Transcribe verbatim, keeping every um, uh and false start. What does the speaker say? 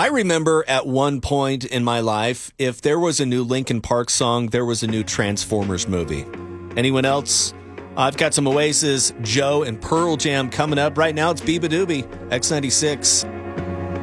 I remember at one point in my life, if there was a new Linkin Park song, there was a new Transformers movie. Anyone else? I've got some Oasis, Joe, and Pearl Jam coming up. Right now, it's Biba Doobie, X ninety-six.